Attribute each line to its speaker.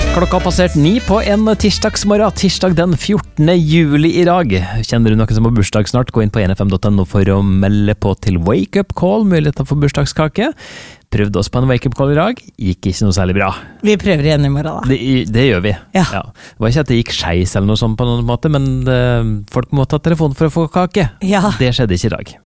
Speaker 1: Klokka har passert 9 på en tirsdagsmorgen, tirsdag den 14. juli i dag. Kjenner du noen som har bursdag snart, gå inn på nfm.no for å melde på til Wake Up Call, muligheter for bursdagskake. Prøvde oss på en Wake Up Call i dag, gikk ikke noe særlig bra.
Speaker 2: Vi prøver igjen i morgen da.
Speaker 1: Det gjør vi.
Speaker 2: Ja.
Speaker 1: Det var ikke at det gikk skeis eller noe sånt på noen måte, men folk må ta telefonen for å få kake.
Speaker 2: Ja.
Speaker 1: Det skjedde ikke i dag.